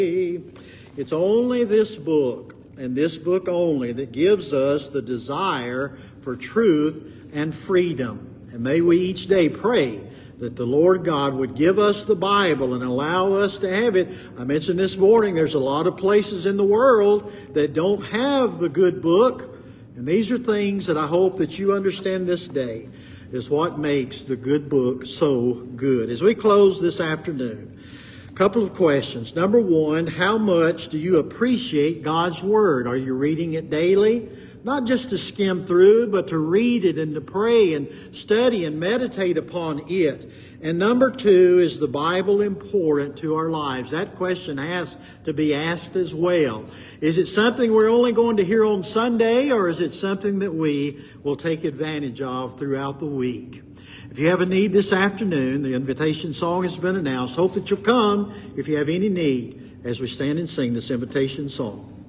It's only this book, and this book only, that gives us the desire for truth and freedom. And may we each day pray that the Lord God would give us the Bible and allow us to have it. I mentioned this morning, there's a lot of places in the world that don't have the good book. And these are things that I hope that you understand this day is what makes the good book so good. As we close this afternoon, a couple of questions. Number one, how much do you appreciate God's Word? Are you reading it daily? Not just to skim through, but to read it and to pray and study and meditate upon it. And number two, is the Bible important to our lives? That question has to be asked as well. Is it something we're only going to hear on Sunday, or is it something that we will take advantage of throughout the week? If you have a need this afternoon, the invitation song has been announced. Hope that you'll come if you have any need as we stand and sing this invitation song.